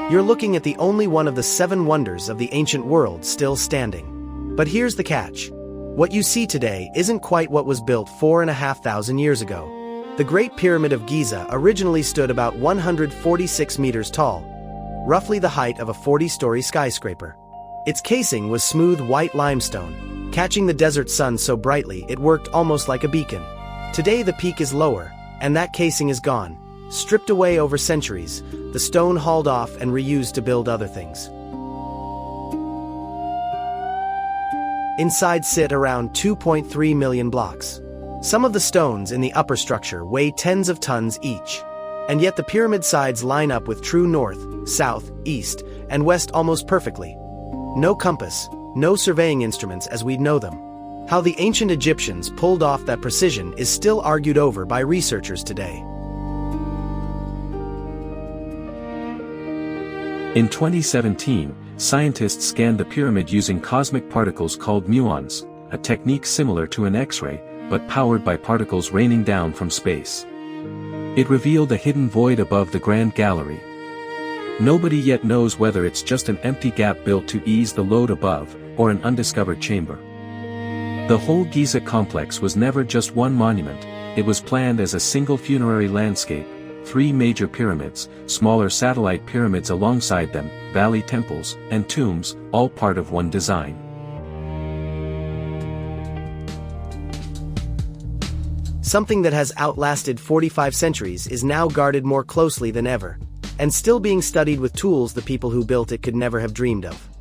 You're looking at the only one of the 7 wonders of the ancient world still standing. But here's the catch. What you see today isn't quite what was built 4,500 years ago. The Great Pyramid of Giza originally stood about 146 meters tall, roughly the height of a 40-story skyscraper. Its casing was smooth white limestone, catching the desert sun so brightly it worked almost like a beacon. Today the peak is lower, and that casing is gone. Stripped away over centuries, the stone hauled off and reused to build other things. Inside sit around 2.3 million blocks. Some of the stones in the upper structure weigh tens of tons each. And yet the pyramid sides line up with true north, south, east, and west almost perfectly. No compass, no surveying instruments as we'd know them. How the ancient Egyptians pulled off that precision is still argued over by researchers today. In 2017, scientists scanned the pyramid using cosmic particles called muons, a technique similar to an X-ray, but powered by particles raining down from space. It revealed a hidden void above the Grand Gallery. Nobody yet knows whether it's just an empty gap built to ease the load above, or an undiscovered chamber. The whole Giza complex was never just one monument, it was planned as a single funerary landscape, 3 major pyramids, smaller satellite pyramids alongside them, valley temples, and tombs, all part of one design. Something that has outlasted 45 centuries is now guarded more closely than ever, and still being studied with tools the people who built it could never have dreamed of.